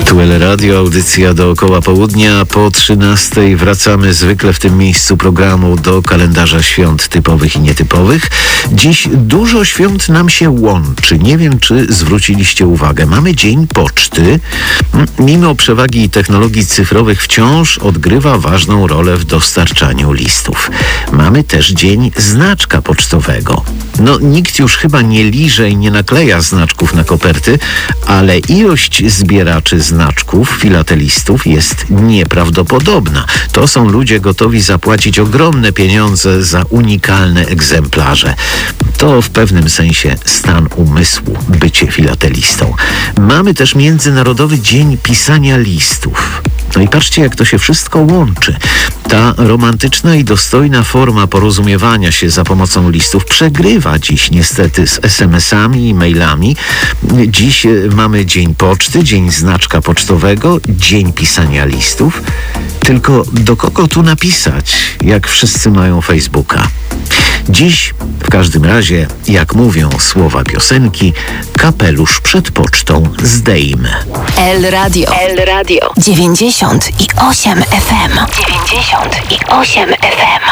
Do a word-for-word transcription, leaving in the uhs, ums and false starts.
Tu L Radio, audycja dookoła południa. Po trzynastej wracamy zwykle w tym miejscu programu do kalendarza świąt typowych i nietypowych. Dziś dużo świąt nam się łączy. Nie wiem, czy zwróciliście uwagę. Mamy Dzień Poczty. Mimo przewagi technologii cyfrowych wciąż odgrywa ważną rolę w dostarczaniu listów. Mamy też Dzień Znaczka Pocztowego. No, nikt już chyba nie liże i nie nakleja znaczków na koperty, ale ilość zbieraczy znaczków, filatelistów jest nieprawdopodobna. To są ludzie gotowi zapłacić ogromne pieniądze za unikalne egzemplarze. To w pewnym sensie stan umysłu, bycie filatelistą. Mamy też Międzynarodowy Dzień Pisania Listów. No i patrzcie, jak to się wszystko łączy. Ta romantyczna i dostojna forma porozumiewania się za pomocą listów przegrywa dziś niestety z es em esami i mailami. Dziś mamy Dzień Poczty, Dzień Znaczka Pocztowego, Dzień Pisania Listów. Tylko do kogo tu napisać, jak wszyscy mają Facebooka? Dziś, w każdym razie, jak mówią słowa piosenki, kapelusz przed pocztą zdejmę. L Radio. L Radio. dziewięćdziesiąt i osiem F M. dziewięćdziesiąt i osiem F M.